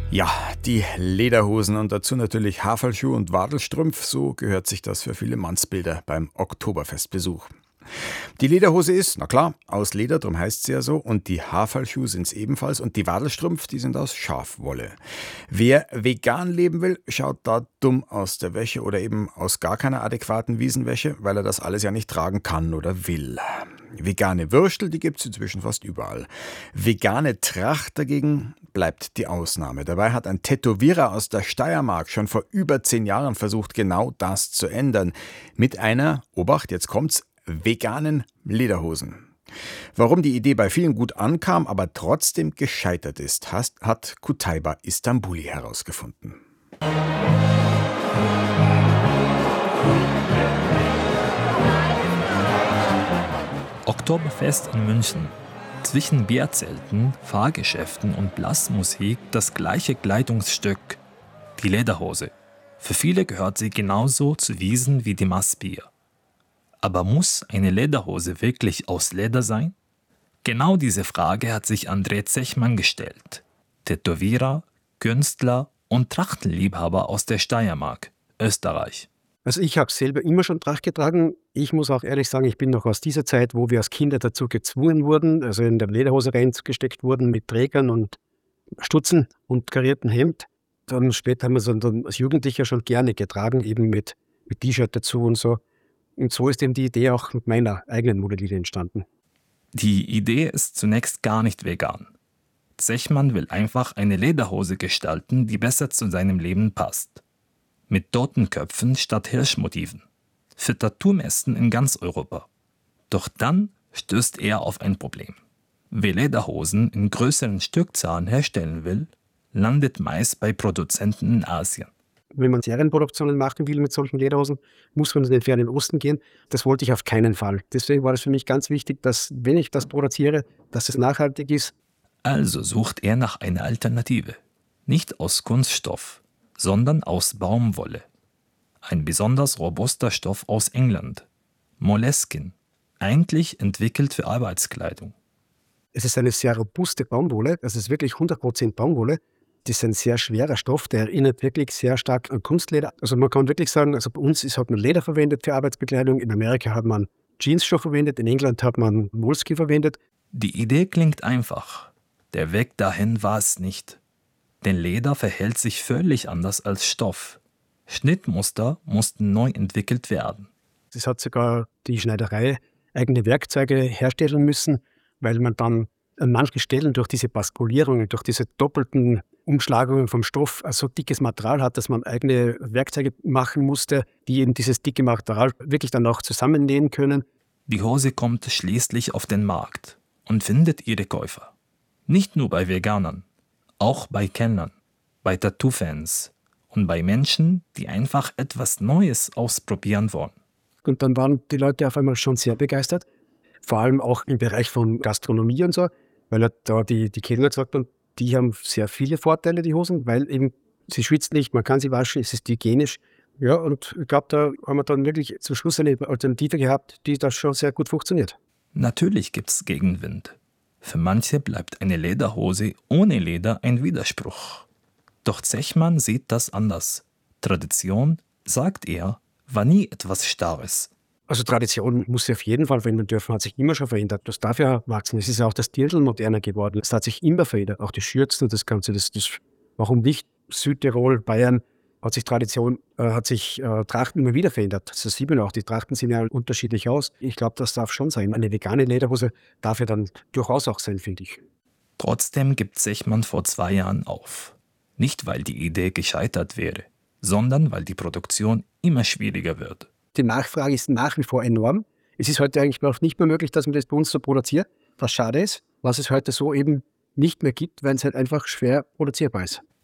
Ja, die Lederhosen und dazu natürlich Haferlschuh und Wadelstrumpf, so gehört sich das für viele Mannsbilder beim Oktoberfestbesuch. Die Lederhose ist, na klar, aus Leder, darum heißt sie ja so, und die Haferlschuh sind es ebenfalls und die Wadelstrumpf, die sind aus Schafwolle. Wer vegan leben will, schaut da dumm aus der Wäsche oder eben aus gar keiner adäquaten Wiesenwäsche, weil er das alles ja nicht tragen kann oder will. Vegane Würstel, die gibt's inzwischen fast überall. Vegane Tracht dagegen bleibt die Ausnahme. Dabei hat ein Tätowierer aus der Steiermark schon vor über 10 Jahren versucht, genau das zu ändern. Mit einer, Obacht, jetzt kommt's, veganen Lederhosen. Warum die Idee bei vielen gut ankam, aber trotzdem gescheitert ist, hat Kutaiba Istanbuli herausgefunden. Oktoberfest in München. Zwischen Bierzelten, Fahrgeschäften und Blasmusik das gleiche Kleidungsstück, die Lederhose. Für viele gehört sie genauso zu Wiesen wie die Maßbier. Aber muss eine Lederhose wirklich aus Leder sein? Genau diese Frage hat sich André Zechmann gestellt. Tätowierer, Künstler und Trachtenliebhaber aus der Steiermark, Österreich. Also ich habe selber immer schon Tracht getragen. Ich muss auch ehrlich sagen, ich bin noch aus dieser Zeit, wo wir als Kinder dazu gezwungen wurden, also in der Lederhose reingesteckt wurden mit Trägern und Stutzen und karierten Hemd. Dann später haben wir es dann als Jugendlicher schon gerne getragen, eben mit T-Shirt dazu und so. Und so ist eben die Idee auch mit meiner eigenen Modelllinie entstanden. Die Idee ist zunächst gar nicht vegan. Zechmann will einfach eine Lederhose gestalten, die besser zu seinem Leben passt. Mit Totenköpfen statt Hirschmotiven. Für Tattoo-Messen in ganz Europa. Doch dann stößt er auf ein Problem. Wer Lederhosen in größeren Stückzahlen herstellen will, landet meist bei Produzenten in Asien. Wenn man Serienproduktionen machen will mit solchen Lederhosen, muss man in den fernen Osten gehen. Das wollte ich auf keinen Fall. Deswegen war es für mich ganz wichtig, dass, wenn ich das produziere, dass es nachhaltig ist. Also sucht er nach einer Alternative. Nicht aus Kunststoff, sondern aus Baumwolle. Ein besonders robuster Stoff aus England. Moleskin, eigentlich entwickelt für Arbeitskleidung. Es ist eine sehr robuste Baumwolle, das ist wirklich 100% Baumwolle. Das ist ein sehr schwerer Stoff, der erinnert wirklich sehr stark an Kunstleder. Also man kann wirklich sagen, also bei uns hat man Leder verwendet für Arbeitsbekleidung, in Amerika hat man Jeansstoff verwendet, in England hat man Moleskin verwendet. Die Idee klingt einfach. Der Weg dahin war es nicht. Denn Leder verhält sich völlig anders als Stoff. Schnittmuster mussten neu entwickelt werden. Es hat sogar die Schneiderei eigene Werkzeuge herstellen müssen, weil man dann an manchen Stellen durch diese Baskulierungen, durch diese doppelten Umschlagungen vom Stoff so dickes Material hat, dass man eigene Werkzeuge machen musste, die eben dieses dicke Material wirklich dann auch zusammennähen können. Die Hose kommt schließlich auf den Markt und findet ihre Käufer. Nicht nur bei Veganern, auch bei Kennern, bei Tattoo-Fans und bei Menschen, die einfach etwas Neues ausprobieren wollen. Und dann waren die Leute auf einmal schon sehr begeistert, vor allem auch im Bereich von Gastronomie und so, weil da die Kellner gesagt haben, die haben sehr viele Vorteile, die Hosen, weil eben sie schwitzt nicht, man kann sie waschen, es ist hygienisch. Ja, und ich glaube, da haben wir dann wirklich zum Schluss eine Alternative gehabt, die da schon sehr gut funktioniert. Natürlich gibt's Gegenwind. Für manche bleibt eine Lederhose ohne Leder ein Widerspruch. Doch Zechmann sieht das anders. Tradition, sagt er, war nie etwas Starres. Also Tradition muss sie auf jeden Fall verändern dürfen, hat sich immer schon verändert. Das darf ja wachsen. Es ist ja auch das Dirndl moderner geworden. Es hat sich immer verändert. Auch die Schürzen und das Ganze. Warum nicht? Südtirol, Bayern hat sich Tradition, Trachten immer wieder verändert. Das sieht man auch. Die Trachten sehen ja unterschiedlich aus. Ich glaube, das darf schon sein. Eine vegane Lederhose darf ja dann durchaus auch sein, finde ich. Trotzdem gibt Zechmann vor 2 Jahren auf. Nicht, weil die Idee gescheitert wäre, sondern weil die Produktion immer schwieriger wird. Die Nachfrage ist nach wie vor enorm. Es ist heute eigentlich noch nicht mehr möglich, dass man das bei uns so produziert, was schade ist, was es heute so eben nicht mehr gibt, weil es halt einfach schwer produzierbar ist.